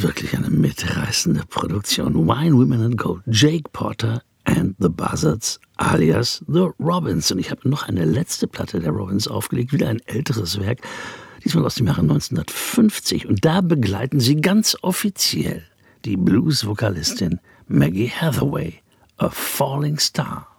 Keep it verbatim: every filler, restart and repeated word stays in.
Wirklich eine mitreißende Produktion. Wine, Women and Gold, Jake Porter and the Buzzards alias The Robins. Und ich habe noch eine letzte Platte der Robins aufgelegt, wieder ein älteres Werk, diesmal aus dem Jahre neunzehnhundertfünfzig. Und da begleiten sie ganz offiziell die Blues-Vokalistin Maggie Hathaway, A Falling Star.